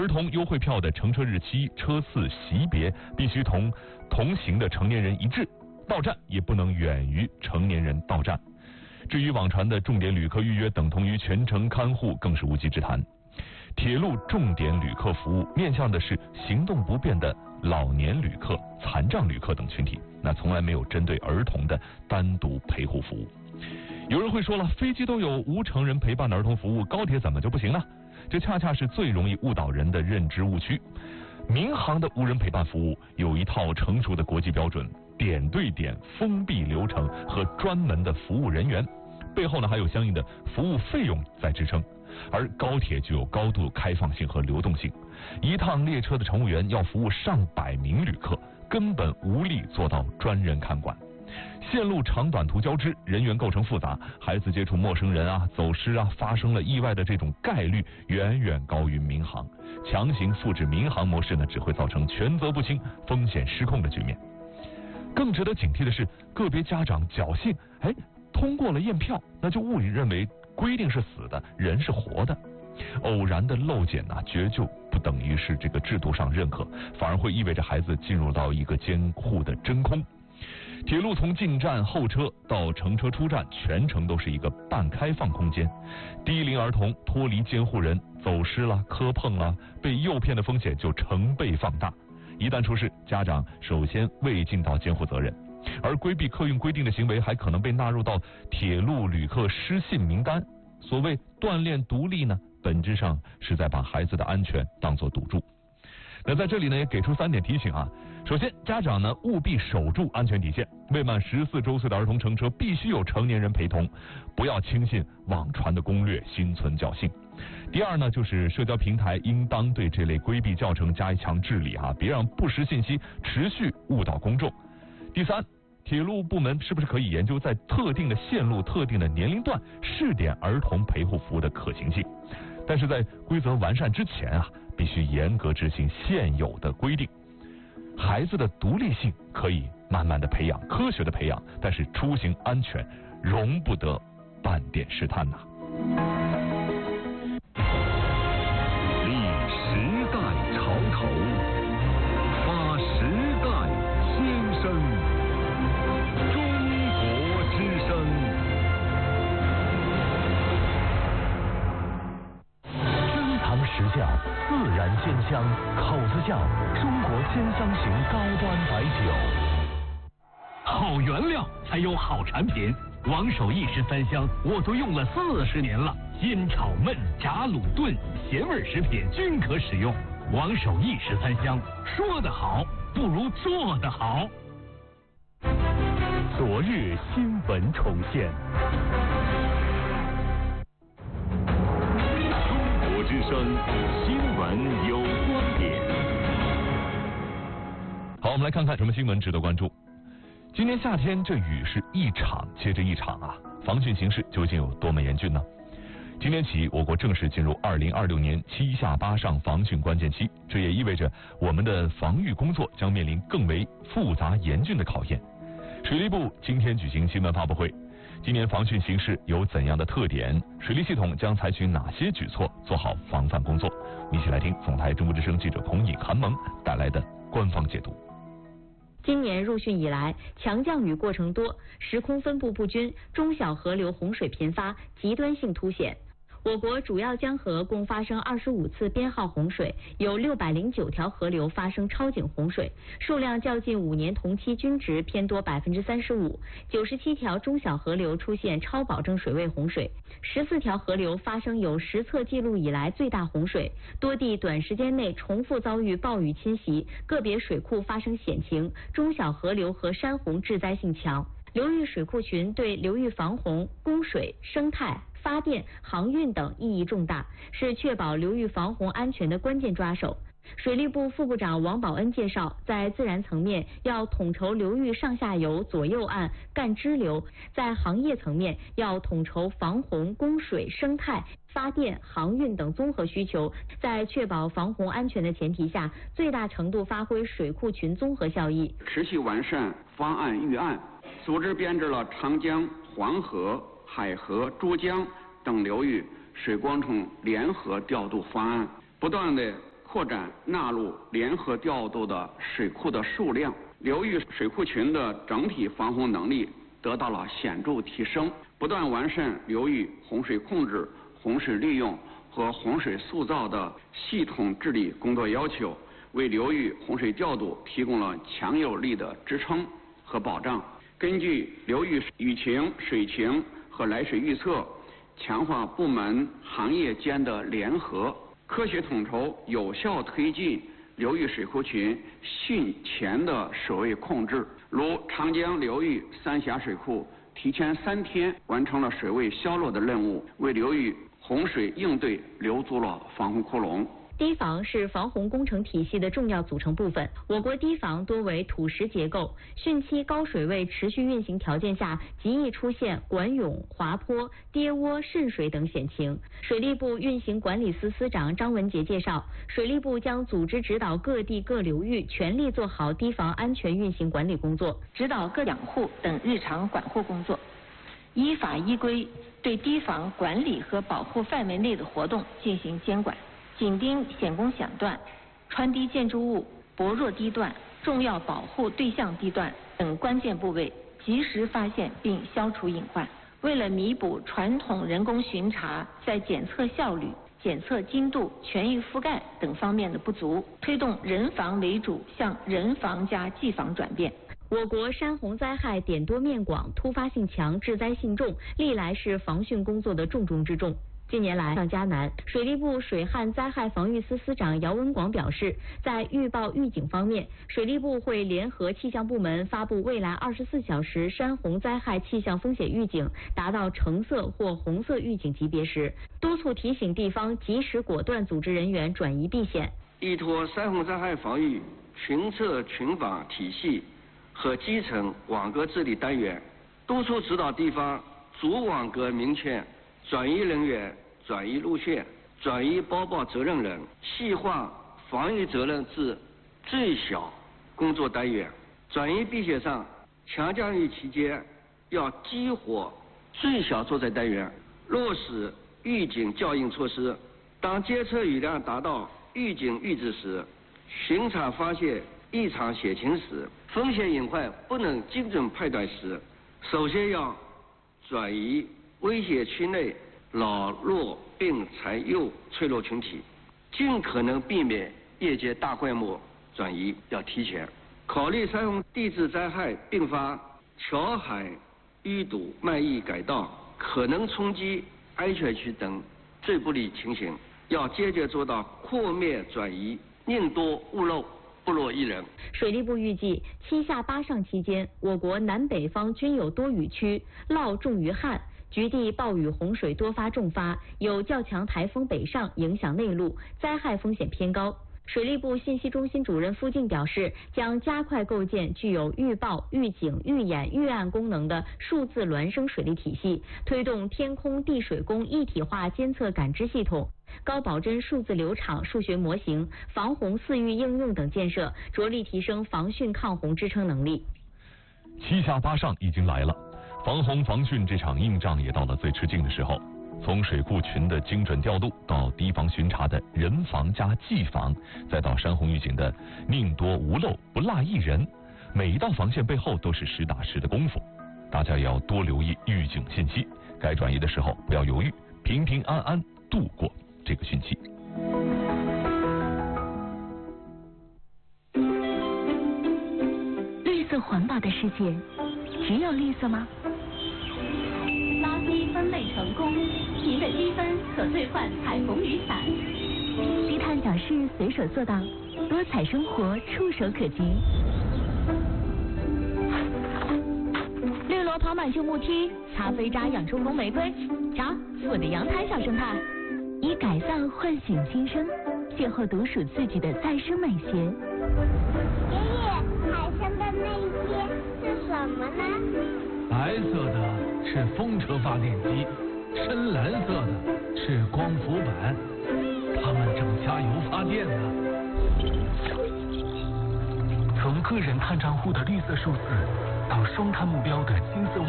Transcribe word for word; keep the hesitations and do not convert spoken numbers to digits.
儿童优惠票的乘车日期、车次、席别必须同同行的成年人一致，到站也不能远于成年人到站。至于网传的重点旅客预约等同于全程看护，更是无稽之谈。铁路重点旅客服务面向的是行动不便的老年旅客、残障旅客等群体，那从来没有针对儿童的单独陪护服务。有人会说了，飞机都有无成人陪伴的儿童服务，高铁怎么就不行呢？这恰恰是最容易误导人的认知误区。民航的无人陪伴服务有一套成熟的国际标准，点对点封闭流程和专门的服务人员，背后呢还有相应的服务费用在支撑。而高铁具有高度开放性和流动性，一趟列车的乘务员要服务上百名旅客，根本无力做到专人看管。线路长短途交织，人员构成复杂，孩子接触陌生人啊、走失啊、发生了意外的这种概率远远高于民航。强行复制民航模式呢，只会造成权责不清、风险失控的局面。更值得警惕的是，个别家长侥幸，哎，通过了验票，那就误以认为规定是死的，人是活的。偶然的漏检呢、啊，绝就不等于是这个制度上认可，反而会意味着孩子进入到一个监护的真空。铁路从进站候车到乘车出站，全程都是一个半开放空间，低龄儿童脱离监护人，走失了、磕碰了、被诱骗的风险就成倍放大。一旦出事，家长首先未尽到监护责任，而规避客运规定的行为还可能被纳入到铁路旅客失信名单。所谓锻炼独立呢，本质上是在把孩子的安全当作赌注。那在这里呢，也给出三点提醒啊。首先，家长呢务必守住安全底线，未满十四周岁的儿童乘车必须有成年人陪同，不要轻信网传的攻略，心存侥幸。第二呢，就是社交平台应当对这类规避教程加强治理啊，别让不实信息持续误导公众。第三，铁路部门是不是可以研究在特定的线路、特定的年龄段试点儿童陪护服务的可行性？但是在规则完善之前啊，必须严格执行现有的规定。孩子的独立性可以慢慢的培养，科学的培养，但是出行安全容不得半点试探呐、啊。 立时代潮头，发时代先声，中国之声。真堂实教，自然鲜香，口子窖中国鲜香型高端白酒。好原料才有好产品。王守义十三香我都用了四十年了，煎炒焖炸卤炖咸味食品均可使用。王守义十三香，说得好不如做得好。昨日新闻重现。中国之声新闻有观点。 好，我们来看看什么新闻值得关注。今年夏天这雨是一场接着一场啊，防汛形势究竟有多么严峻呢？今天起，我国正式进入二零二六年七下八上防汛关键期，这也意味着我们的防御工作将面临更为复杂严峻的考验。水利部今天举行新闻发布会，今年防汛形势有怎样的特点？水利系统将采取哪些举措做好防范工作？一起来听总台中国之声记者孔颖、韩萌带来的官方解读。 今年入汛以来，强降雨过程多，时空分布不均，中小河流洪水频发，极端性凸显。我国主要江河共发生二十五次编号洪水，有六百零九条河流发生超警洪水，数量较近五年同期均值偏多百分之三十五。九十七条中小河流出现超保证水位洪水，十四条河流发生有实测记录以来最大洪水，多地短时间内重复遭遇暴雨侵袭，个别水库发生险情，中小河流和山洪致灾性强。流域水库群对流域防洪、供水、生态、发电、航运等意义重大，是确保流域防洪安全的关键抓手。水利部副部长王宝恩介绍，在自然层面要统筹流域上下游、左右岸、干支流；在行业层面要统筹防洪、供水、生态、发电、航运等综合需求，在确保防洪安全的前提下，最大程度发挥水库群综合效益， 持续完善方案预案，组织编制了长江、黄河、海河、珠江等流域水工程联合调度方案，不断的扩展纳入联合调度的水库的数量，流域水库群的整体防洪能力得到了显著提升，不断完善流域洪水控制、洪水利用和洪水塑造的系统治理工作要求，为流域洪水调度提供了强有力的支撑和保障。根据流域雨情、水情和来水预测，强化部门行业间的联合，科学统筹，有效推进流域水库群汛前的水位控制。如长江流域三峡水库提前三天完成了水位消落的任务，为流域洪水应对留足了防洪窟窿。 堤防是防洪工程体系的重要组成部分。我国堤防多为土石结构，汛期高水位持续运行条件下，极易出现管涌、滑坡、跌窝、渗水等险情。水利部运行管理司司长张文杰介绍，水利部将组织指导各地各流域全力做好堤防安全运行管理工作， 指导各养护等日常管护工作，依法依规对堤防管理和保护范围内的活动进行监管。紧盯险工响段、穿堤建筑物、薄弱地段、重要保护对象地段等关键部位，及时发现并消除隐患。为了弥补传统人工巡查在检测效率、检测精度、全域覆盖等方面的不足，推动人防为主向人防加技防转变。 我国山洪灾害点多面广、突发性强、致灾性重，历来是防汛工作的重中之重。近年来上加难，水利部水旱灾害防御司司长姚文广表示，在预报预警方面，水利部会联合气象部门发布未来二十四小时山洪灾害气象风险预警达到橙色或红色预警级别时，督促提醒地方及时果断组织人员转移避险。 依托山洪灾害防御群测群防体系和基层网格治理单元，督促指导地方主网格明确转移人员、转移路线、转移播报责任人，细化防御责任至最小工作单元。转移避险上，强降雨期间要激活最小作战单元，落实预警校应措施。当监测雨量达到预警阈值时，巡查发现异常险情时，风险隐患不能精准判断时，首先要转移危险区内老弱病残幼脆弱群体，尽可能避免夜间大规模转移，要提前考虑山洪地质灾害并发桥海淤堵、漫溢改道、可能冲击安全区等最不利情形，要坚决做到扩面转移，宁多勿漏，不落一人。 水利部预计，七下八上期间，我国南北方均有多雨区，涝重于旱。局地暴雨洪水多发重发，有较强台风北上影响内陆，灾害风险偏高。水利部信息中心主任付静表示，将加快构建具有预报、预警、预演、预案功能的数字孪生水利体系，推动天空地水工一体化监测感知系统、高保真数字流场、数学模型、防洪四域应用等建设，着力提升防汛抗洪支撑能力。 七下八上已经来了。防洪防汛这场硬仗也到了最吃劲的时候，从水库群的精准调度，到堤防巡查的人防加技防，再到山洪预警的宁多无漏不落一人，每一道防线背后都是实打实的功夫。大家也要多留意预警信息，该转移的时候不要犹豫，平平安安度过这个汛期。 绿色环保的世界，只有绿色吗？ 垃圾分类成功，您的积分可兑换彩虹雨伞。 低碳小事随手做到，多彩生活触手可及。绿萝跑满旧木梯，擦飞渣养出红玫瑰。瞧，我的阳台小生态。以改造唤醒新生，邂逅独属自己的再生美学。 爷爷，海上的那些是什么呢？ 白色的是风车发电机，深蓝色的是光伏板，它们正加油发电呢。 从个人碳账户的绿色数字，到双碳目标的金色。